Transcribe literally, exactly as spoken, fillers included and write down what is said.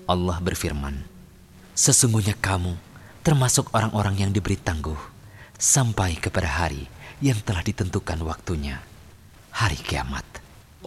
Allah berfirman, sesungguhnya kamu termasuk orang-orang yang diberi tangguh sampai kepada hari yang telah ditentukan waktunya, hari kiamat.